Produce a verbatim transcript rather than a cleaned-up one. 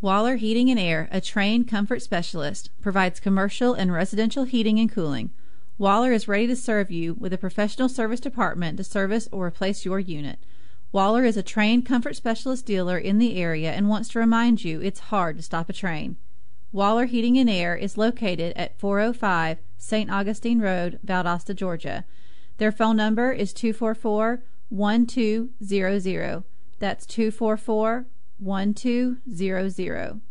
Waller Heating and Air, a trained comfort specialist, provides commercial and residential heating and cooling. Waller is ready to serve you with a professional service department to service or replace your unit. Waller is a trained comfort specialist dealer in the area and wants to remind you it's hard to stop a train. Waller Heating and Air is located at four oh five Saint Augustine Road, Valdosta, Georgia. Their phone number is two four four, one two zero zero. That's two four four, one two zero zero.